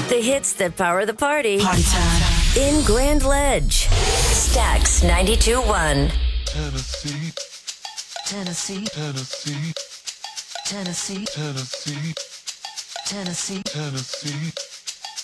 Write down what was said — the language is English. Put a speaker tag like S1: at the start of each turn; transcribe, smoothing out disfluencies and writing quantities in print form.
S1: The hits that power the party.
S2: Party time.
S1: In Grand Ledge. Stax 92.1.
S3: Tennessee,
S2: Tennessee,
S3: Tennessee,
S2: Tennessee,
S3: Tennessee,
S2: Tennessee,
S3: Tennessee.